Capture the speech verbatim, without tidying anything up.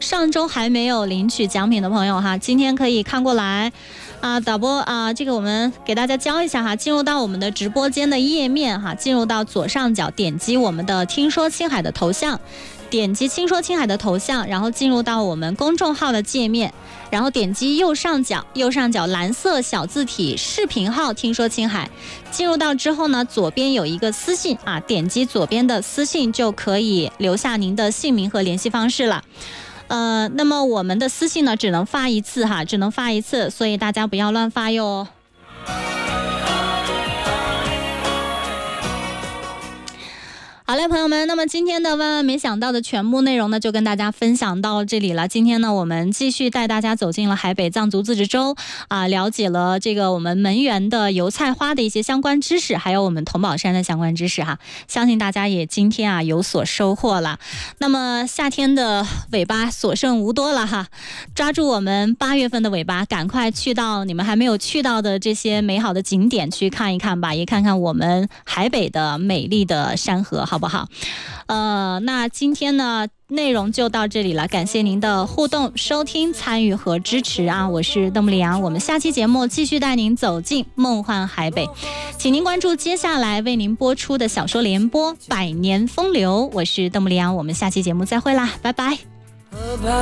上周还没有领取奖品的朋友哈，今天可以看过来啊，导播啊，这个我们给大家教一下哈，进入到我们的直播间的页面哈，进入到左上角，点击我们的听说青海的头像，点击听说青海的头像，然后进入到我们公众号的界面，然后点击右上角，右上角蓝色小字体视频号听说青海，进入到之后呢，左边有一个私信啊，点击左边的私信就可以留下您的姓名和联系方式了。呃，那么我们的私信呢，只能发一次哈，只能发一次，所以大家不要乱发哟。好嘞，朋友们，那么今天的万万没想到的全部内容呢，就跟大家分享到这里了。今天呢，我们继续带大家走进了海北藏族自治州啊，了解了这个我们门源的油菜花的一些相关知识，还有我们桐宝山的相关知识哈。相信大家也今天啊有所收获了。那么夏天的尾巴所剩无多了哈，抓住我们八月份的尾巴，赶快去到你们还没有去到的这些美好的景点去看一看吧，也看看我们海北的美丽的山河，好不好？呃，那今天呢内容就到这里了，感谢您的互动、收听、参与和支持啊！我是邓木里阳，我们下期节目继续带您走进梦幻海北，请您关注接下来为您播出的小说联播《百年风流》，我是邓木里阳，我们下期节目再会啦，拜拜。